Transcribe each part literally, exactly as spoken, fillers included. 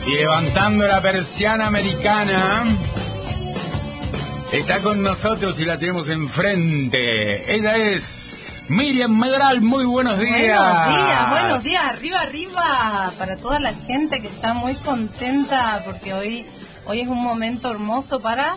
Y levantando la persiana americana, está con nosotros y la tenemos enfrente. Ella es Miriam Medral. Muy buenos días. Buenos días, buenos días. Arriba, arriba. Para toda la gente que está muy contenta porque hoy, hoy es un momento hermoso para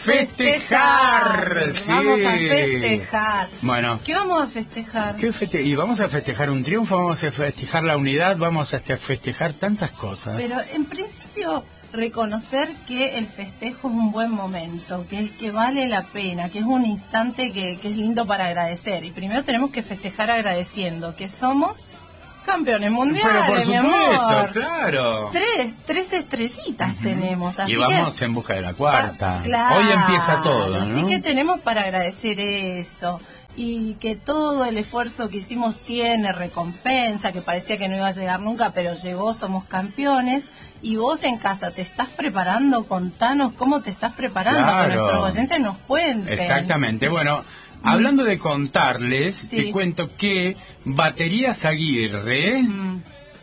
festejar. festejar. Sí. Vamos a festejar. Bueno. ¿Qué vamos a festejar? ¿Qué feste- y vamos a festejar un triunfo, vamos a festejar la unidad, vamos a festejar tantas cosas. Pero en principio reconocer que el festejo es un buen momento, que es que vale la pena, que es un instante que, que es lindo para agradecer. Y primero tenemos que festejar agradeciendo que somos campeones mundiales. Pero por mi supuesto, amor. claro. Tres, tres estrellitas uh-huh. tenemos. Así y vamos que, en busca de la cuarta. Ah, claro. Hoy empieza todo, ¿no? Así que tenemos para agradecer eso. Y que todo el esfuerzo que hicimos tiene recompensa, que parecía que no iba a llegar nunca, pero llegó, somos campeones. Y vos en casa, ¿te estás preparando? Contanos cómo te estás preparando, claro. que nuestros oyentes nos cuenten. Exactamente, bueno, hablando de contarles, sí. te cuento que Baterías Aguirre mm.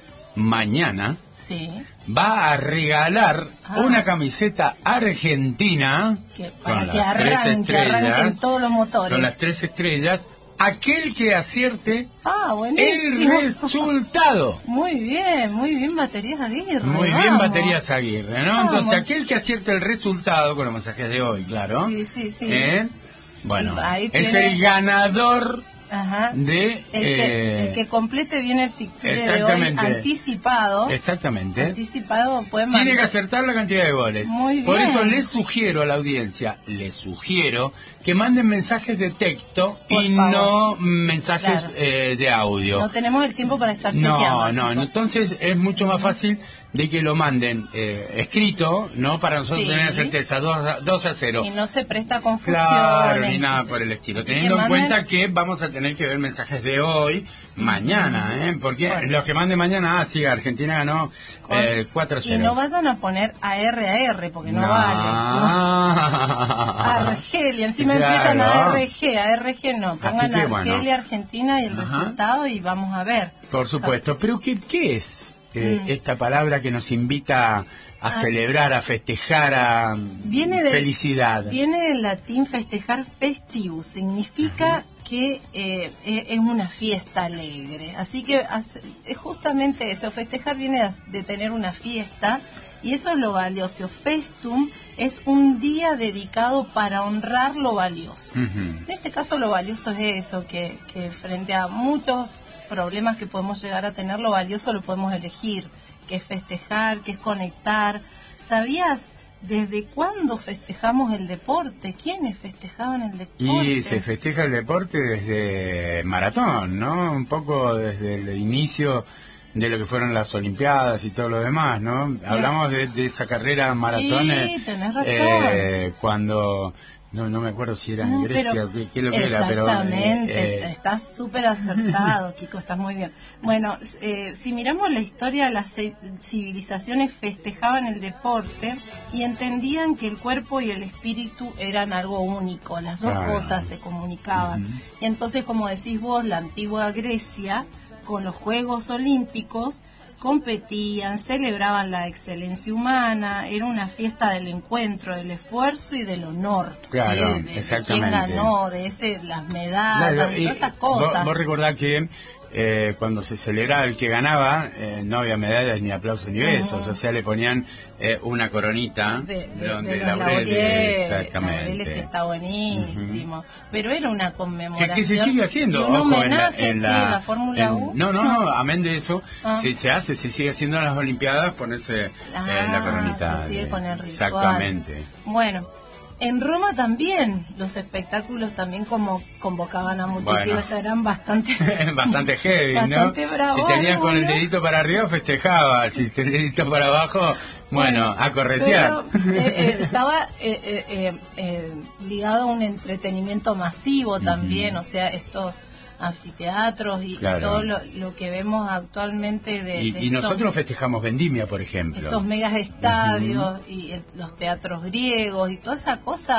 mañana sí. va a regalar ah. una camiseta argentina que, para que arranque, arranquen todos los motores. Con las tres estrellas. Aquel que acierte ah, el resultado. Muy bien, muy bien, Baterías Aguirre. Muy vamos. bien, Baterías Aguirre, ¿no? Vamos. Entonces, aquel que acierte el resultado, con los mensajes de hoy, claro. Sí, sí, sí. ¿Eh? Bueno, ahí es tiene... el ganador Ajá. de... El que, eh... el que complete bien el fictirio de hoy anticipado. Exactamente. Anticipado puede mandar... Tiene que acertar la cantidad de goles. Muy bien. Por eso les sugiero a la audiencia, les sugiero que manden mensajes de texto Por y favor. no mensajes claro. eh, de audio. No tenemos el tiempo para estar chequeando. No, no, chicos. Entonces es mucho más fácil de que lo manden eh, escrito, ¿no? Para nosotros sí. tener certeza, dos a cero. Y no se presta confusión. Claro, ni nada por el estilo. Así Teniendo en manden... cuenta que vamos a tener que ver mensajes de hoy, mañana, ¿eh? Porque bueno. los que manden mañana, ah, sí, Argentina ganó eh, cuatro a cero. Y no vayan a poner A R a R, porque no, no. vale. No. Argelia, encima claro. empiezan a A R G, A R G no. Pongan que, Argelia, bueno. Argentina y el Ajá. resultado y vamos a ver. Por supuesto, pero ¿qué, qué es eh, mm. esta palabra que nos invita a a celebrar, a festejar, a viene de, felicidad? Viene del latín festejar festivus, significa uh-huh. que eh, es una fiesta alegre. Así que es justamente eso, festejar viene de, de tener una fiesta y eso es lo valioso. Festum es un día dedicado para honrar lo valioso. Uh-huh. En este caso lo valioso es eso, que, que frente a muchos problemas que podemos llegar a tener, lo valioso lo podemos elegir, que es festejar, que es conectar. ¿Sabías desde cuándo festejamos el deporte? ¿Quiénes festejaban el deporte? Y se festeja el deporte desde maratón, ¿no? Un poco desde el inicio de lo que fueron las Olimpiadas y todo lo demás, ¿no? Hablamos de, de esa carrera maratón. Sí, tenés razón. Eh, cuando... No, no me acuerdo si era en no, Grecia o qué, qué lo que era, pero... Exactamente, eh, estás súper acertado, Kiko, estás muy bien. Bueno, eh, si miramos la historia, las civilizaciones festejaban el deporte y entendían que el cuerpo y el espíritu eran algo único, las dos ah, cosas se comunicaban. Uh-huh. Y entonces, como decís vos, la antigua Grecia, con los Juegos Olímpicos, competían, celebraban la excelencia humana, era una fiesta del encuentro, del esfuerzo y del honor. Claro, ¿sí? de, exactamente. De quién ganó, de ese, las medallas, claro, de todas esas cosas. Vos, vos recordás que eh, cuando se celebraba el que ganaba, eh, no había medallas, ni aplausos, ni besos, uh-huh. o sea, le ponían eh, una coronita de, de, donde de laureles, exactamente. Laureles, que está buenísimo, uh-huh. pero era una conmemoración. Que, que se sigue haciendo, un ojo, homenaje, en la, en la, sí, en la Fórmula uno. No, no, no, amén de eso, ah. se, se hace, se sigue haciendo en las Olimpiadas, ponerse ah, eh, la coronita. Se sigue de, con el ritual. Exactamente. Bueno. En Roma también, los espectáculos también como convocaban a multitudes, bueno, eran bastante... bastante heavy, bastante ¿no? Bravo, si tenías con ¿no? el dedito para arriba, festejaba. Si tenías el dedito para abajo, bueno, bueno a corretear. Pero, eh, eh, estaba eh, eh, eh, eh, ligado a un entretenimiento masivo también, uh-huh. o sea, estos... anfiteatros y, claro. y todo lo, lo que vemos actualmente de, y, de y estos, nosotros festejamos Vendimia, por ejemplo, estos megas estadios uh-huh. y el, los teatros griegos y toda esa cosa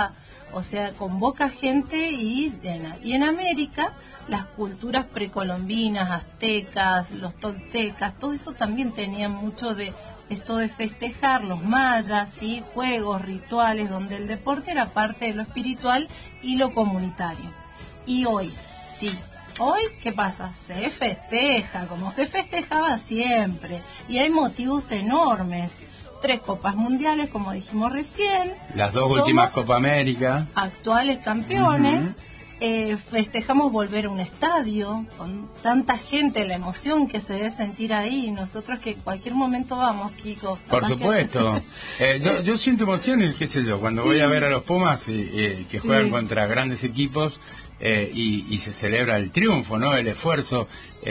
O sea, convoca gente y llena. Y en América, las culturas precolombinas, aztecas, los toltecas, todo eso también tenía mucho de esto de festejar, los mayas, ¿sí? Juegos, rituales, donde el deporte era parte de lo espiritual y lo comunitario. Y hoy, sí, hoy, ¿qué pasa? Se festeja, como se festejaba siempre, y hay motivos enormes. Tres Copas Mundiales, como dijimos recién. Las dos últimas Copa América. Actuales campeones. Uh-huh. Eh, festejamos volver a un estadio con tanta gente, la emoción que se debe sentir ahí. Nosotros que en cualquier momento vamos, Kiko. Por supuesto. Que... eh, yo, yo siento emoción y qué sé yo, cuando sí. voy a ver a los Pumas y, y, que sí. juegan contra grandes equipos. Eh, y, y se celebra el triunfo, ¿no? El esfuerzo,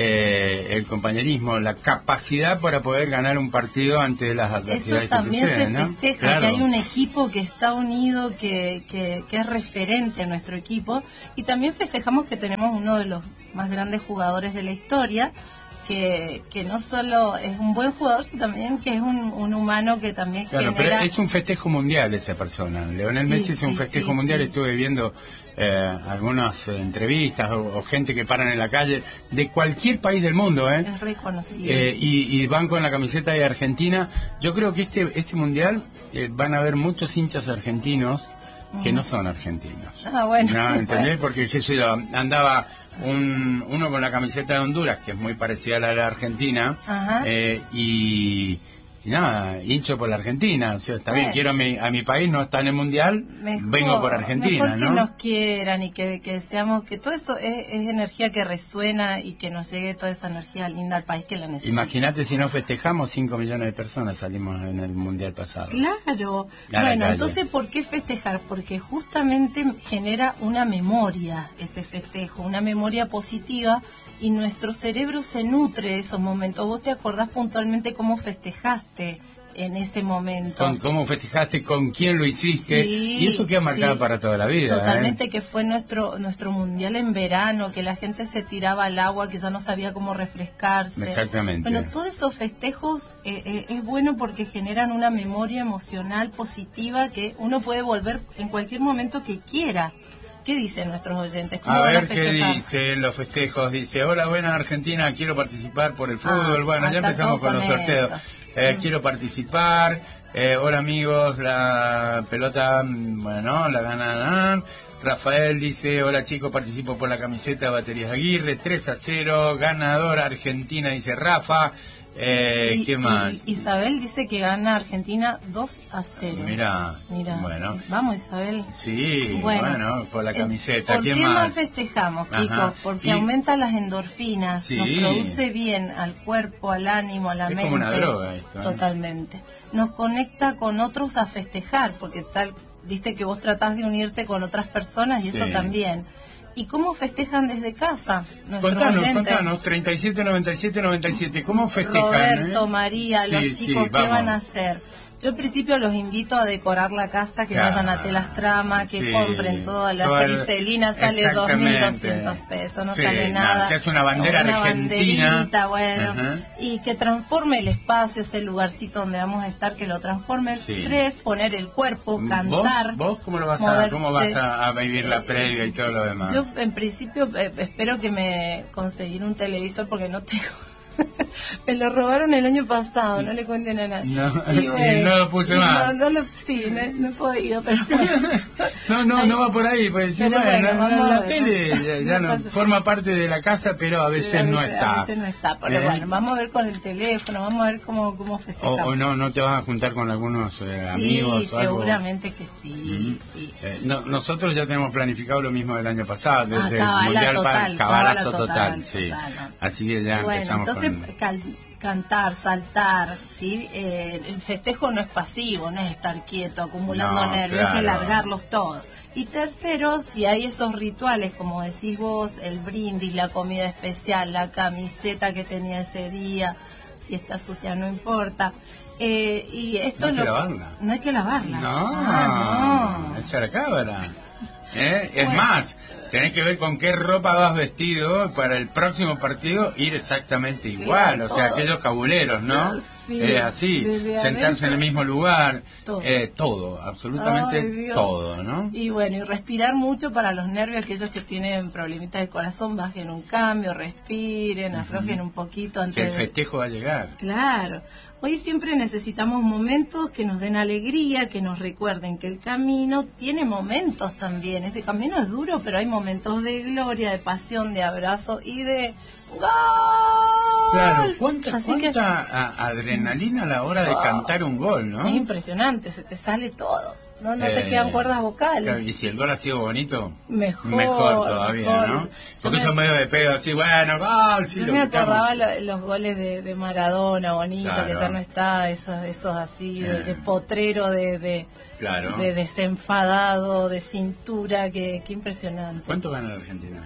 eh, el compañerismo, la capacidad para poder ganar un partido ante las adversidades. Eso también que suceden, se festeja, ¿no? Claro. Que hay un equipo que está unido, que, que, que es referente a nuestro equipo, y también festejamos que tenemos uno de los más grandes jugadores de la historia, que, que no solo es un buen jugador, sino también que es un, un humano que también claro, genera... pero es un festejo mundial esa persona. Leonel sí, Messi es un sí, festejo sí, mundial. Sí. Estuve viendo eh, algunas eh, entrevistas o, o gente que paran en la calle de cualquier país del mundo, ¿eh? Es reconocido. Eh, y, y van con la camiseta de Argentina. Yo creo que este este mundial eh, van a haber muchos hinchas argentinos que mm. no son argentinos. Ah, bueno. ¿No? ¿Entendés? Porque qué sé yo, andaba... Un, uno con la camiseta de Honduras, que es muy parecida a la de la Argentina, eh, y, y nada, hincho por la Argentina. O sea, está bueno. bien, quiero a mi, a mi país, no está en el Mundial, mejor, vengo por Argentina, mejor que ¿no? nos quieran y que, que seamos, que todo eso es, es energía que resuena y que nos llegue toda esa energía linda al país que la necesita. Imagínate si no festejamos, cinco millones de personas salimos en el Mundial pasado. Claro. Bueno, entonces, ¿por qué festejar? Porque justamente genera una memoria ese festejo, una memoria positiva, y nuestro cerebro se nutre de esos momentos. ¿Vos te acordás puntualmente cómo festejaste en ese momento? Con, ¿Cómo festejaste? ¿Con quién lo hiciste? Sí, y eso queda marcado sí. para toda la vida. Totalmente, ¿eh? Que fue nuestro nuestro mundial en verano, que la gente se tiraba al agua, que ya no sabía cómo refrescarse. Exactamente. Bueno, todos esos festejos eh, eh, es bueno porque generan una memoria emocional positiva que uno puede volver en cualquier momento que quiera. ¿Qué dicen nuestros oyentes? ¿Cómo a van ver a qué dicen los festejos. Dice, hola, buena Argentina, quiero participar por el fútbol. Ah, bueno, ya empezamos con, con los sorteos. Eh, mm. Quiero participar. Eh, hola, amigos, la pelota, bueno, la ganan. Rafael dice, hola chicos, participo por la camiseta Baterías Aguirre, tres a cero, ganadora Argentina, dice Rafa. Eh, y, ¿Qué más? Y Isabel dice que gana Argentina dos a cero. Mira, Mira. Bueno. Vamos, Isabel. Sí, bueno, bueno por la camiseta. ¿Por ¿Qué, qué más? más festejamos, Kiko? Ajá. Porque y... aumenta las endorfinas, sí. nos produce bien al cuerpo, al ánimo, a la es mente. Es como una droga esto. ¿eh? Totalmente. Nos conecta con otros a festejar, porque tal, viste que vos tratás de unirte con otras personas y sí. eso también. ¿Y cómo festejan desde casa? Contanos, oyentes? contanos, treinta y siete, noventa y siete, noventa y siete, ¿cómo festejan? Roberto, eh? María, sí, los chicos, sí, ¿qué vamos. van a hacer? Yo en principio los invito a decorar la casa, que claro, vayan a Telas Trama, que sí, compren toda la friselina, sale dos mil doscientos pesos, no sí, sale nada. nada. Se hace una bandera una argentina. Bueno, uh-huh. y que transforme el espacio, ese lugarcito donde vamos a estar, que lo transforme. Sí. Tres, poner el cuerpo, cantar. ¿Vos, vos cómo, lo vas a, cómo vas a, a vivir la previa y todo yo, lo demás? Yo en principio eh, espero que me conseguir un televisor porque no tengo... Me lo robaron el año pasado, no le cuenten a nadie. No, y bueno, y no lo puse más. No, no lo, sí, no, no he podido, pero bueno. No, no, Ay, no va por ahí, pues sí, bueno, bueno no, la tele ya, ya no, forma parte de la casa, pero a veces, a veces no está. A veces no está, pero ¿Eh? bueno, vamos a ver con el teléfono, vamos a ver cómo, cómo festejamos. O, o no, no te vas a juntar con algunos eh, sí, amigos Sí, o algo. seguramente que sí, mm. sí. Eh, no, nosotros ya tenemos planificado lo mismo del año pasado, desde ah, el Mundial para el cabalazo total, total, sí. Total, no. Así que ya bueno, empezamos entonces, con... cal- cantar, saltar, ¿sí? Eh, el festejo no es pasivo, no es estar quieto, acumulando no, nervios, claro. hay que largarlos todos. Y tercero, si hay esos rituales, como decís vos, el brindis, la comida especial, la camiseta que tenía ese día, si está sucia no importa. Eh, y esto no hay lo... que lavarla. No hay que lavarla. No, ah, no. Echa la cámara. ¿eh? Es Bueno. más, tenés que ver con qué ropa vas vestido para el próximo partido, ir exactamente igual, o sea, aquellos cabuleros, ¿no? Sí, Es así, sentarse adentro, en el mismo lugar, todo, eh, todo absolutamente Ay, todo, ¿no? Y bueno, y respirar mucho para los nervios, aquellos que tienen problemitas de corazón, bajen un cambio, respiren, uh-huh. aflojen un poquito antes que el de... festejo va a llegar. Claro. Hoy siempre necesitamos momentos que nos den alegría, que nos recuerden que el camino tiene momentos también. Ese camino es duro, pero hay momentos de gloria, de pasión, de abrazo y de ¡gol! Claro, cuánta, Así cuánta que, a, adrenalina a la hora de oh, cantar un gol, ¿no? Es impresionante, se te sale todo. No, no eh, te quedan cuerdas vocales. Claro, y si el gol ha sido bonito, mejor, mejor todavía, mejor. ¿no? Porque me, son medio de pedo, así, bueno, gol, sí, yo lo me gritamos. acordaba lo, los goles de, de Maradona, bonito, claro. que ya no está, esos, esos así, eh. de, de potrero, de, de, claro. de desenfadado, de cintura, que, que impresionante. ¿Cuánto gana la Argentina?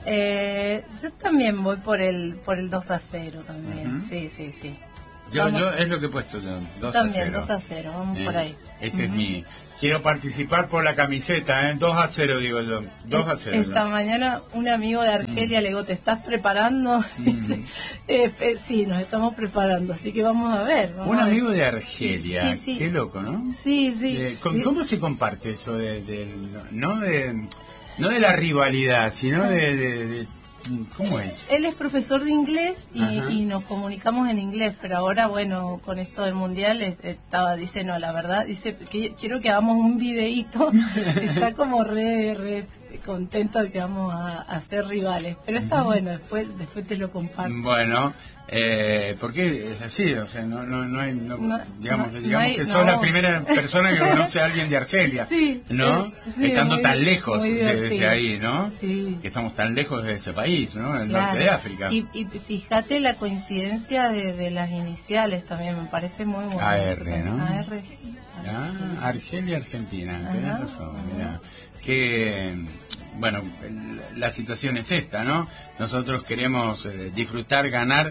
Eh, yo también voy por el por el dos a cero también, uh-huh. sí, sí, sí. Yo, yo es lo que he puesto yo, dos a cero. También, dos a cero, vamos eh, por ahí. Ese uh-huh. es mi... Quiero participar por la camiseta, ¿eh? dos a cero digo yo, dos a cero. Esta ¿no? mañana un amigo de Argelia mm. le digo, ¿te estás preparando? Mm. Dice, eh, eh, sí, nos estamos preparando, así que vamos a ver. Vamos un a ver. amigo de Argelia, sí, sí. qué loco, ¿no? Sí, sí. De, ¿con, sí. ¿Cómo se comparte eso de, de, no de no de la rivalidad, sino de... de, de ¿cómo es? Él es profesor de inglés y, y nos comunicamos en inglés, pero ahora, bueno, con esto del mundial es, estaba, dice, no, la verdad, dice que quiero que hagamos un videíto, está como re, re contento de que vamos a, a ser rivales, pero está uh-huh. bueno, después después te lo comparto. Bueno, eh, porque es así, o sea, no no no hay, no, no, digamos, no, digamos no hay, que no. sos la primera persona que conoce a alguien de Argelia, sí, ¿no? Sí, Estando muy, tan lejos desde ahí, ¿no? Sí. Que estamos tan lejos de ese país, ¿no? En el claro. norte de África. Y, y fíjate la coincidencia de, de las iniciales también, me parece muy bueno. A R, ¿no? A R. Ah, Argelia, Argentina, tenés razón, mira. Que, bueno, la situación es esta, ¿no? Nosotros queremos eh, disfrutar, ganar,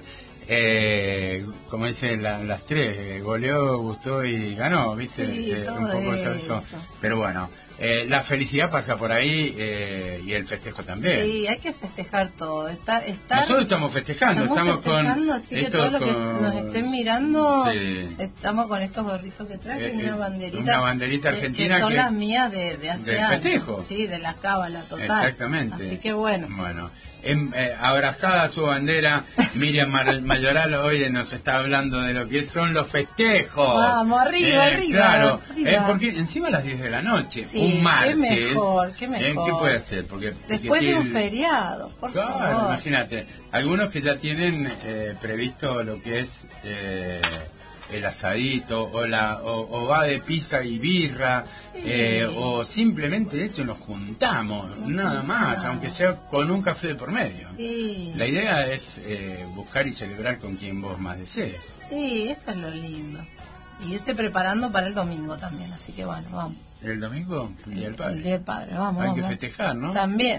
eh, como dicen la, las tres, eh, goleó, gustó y ganó, ¿viste? Sí, eh, un poco eso. eso. Pero bueno, eh, la felicidad pasa por ahí eh, y el festejo también. Sí, hay que festejar todo. Estar, estar, Nosotros estamos festejando, estamos, estamos festejando, con... Así que todos los que con... nos estén mirando, sí. estamos con estos gorritos que traje, eh, una banderita. Una banderita argentina. Que, que son que, las mías de, de hace del años. festejo. Sí, de la cábala total. Exactamente. Así que bueno. Bueno. En, eh, abrazada a su bandera, Miriam Mayoral hoy nos está hablando de lo que son los festejos. Vamos, arriba, eh, arriba. Claro, arriba. Eh, porque encima a las diez de la noche, sí, un martes. Qué mejor, qué mejor. ¿eh? ¿Qué puede hacer? Porque, después que de un el, feriado, por claro, favor. Imagínate, algunos que ya tienen eh, previsto lo que es... Eh, el asadito o la o, o va de pizza y birra sí. eh, o simplemente de hecho nos juntamos nada más, ah. aunque sea con un café de por medio. Sí. La idea es eh, buscar y celebrar con quien vos más desees. Sí, eso es lo lindo. Y irse preparando para el domingo también, así que bueno, vamos. ¿El domingo? El Día del Padre. El Día del Padre, vamos. Hay vamos. que festejar, ¿no? También.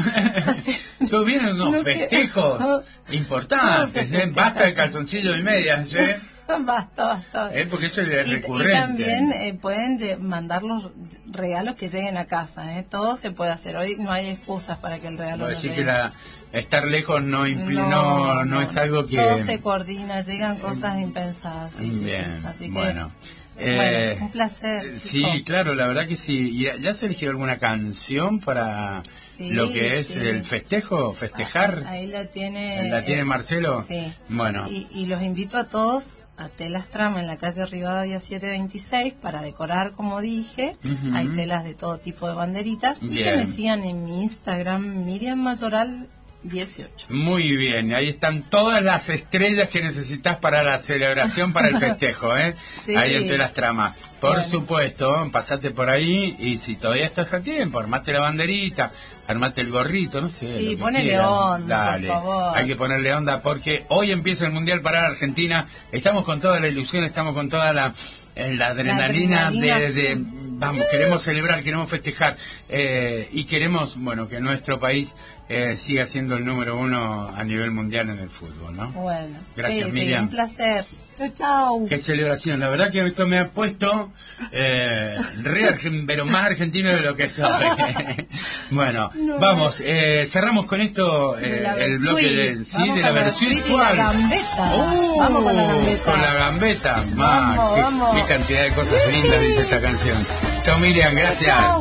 Todos vienen unos no festejos que... importantes, ¿eh? Basta de calzoncillo y medias, ¿eh? Basta, basta. Eh, porque eso es y, recurrente. Y también eh, pueden mandar los regalos que lleguen a casa, ¿eh? Todo se puede hacer. Hoy no hay excusas para que el regalo no decir llegue. que la, estar lejos no, impli, no, no, no, no es algo que... Todo se coordina, llegan cosas impensadas. Sí, bien, sí, sí. Así que, bueno. Eh, bueno, un placer. Sí, chicos. Claro, la verdad que sí. ¿Ya, ya se eligió alguna canción para sí, lo que es sí. el festejo, festejar? Ahí, ahí la tiene. ¿La tiene Marcelo? Sí. Bueno. Y, y los invito a todos a Telas Trama en la calle Rivadavia setecientos veintiséis para decorar, como dije. Uh-huh. Hay telas de todo tipo de banderitas. Bien. Y que me sigan en mi Instagram, Miriam Mayoral dieciocho. Muy bien, ahí están todas las estrellas que necesitas para la celebración, para el festejo, ¿eh? Sí. Ahí en Telas Trama. Por bueno. supuesto, pasate por ahí y si todavía estás a tiempo, armate la banderita, armate el gorrito, no sé. Sí, ponele onda, Dale, por favor. Hay que ponerle onda porque hoy empieza el Mundial para la Argentina. Estamos con toda la ilusión, estamos con toda la, eh, la, adrenalina, la adrenalina de... de vamos, queremos celebrar, queremos festejar eh, y queremos, bueno, que nuestro país eh, siga siendo el número uno a nivel mundial en el fútbol, ¿no? Bueno, gracias, sí, Miriam. Sí, un placer. Chau, chau. Qué celebración. La verdad que esto me ha puesto eh, re argen, pero más argentino de lo que soy. Bueno, no, vamos. Eh, cerramos con esto eh, el bloque de, ¿sí? de la versión actual. La gambeta. Oh, vamos con la gambeta. Con la gambeta. Más, qué, qué cantidad de cosas lindas dice esta canción. Chao, Miriam. Gracias. Chau.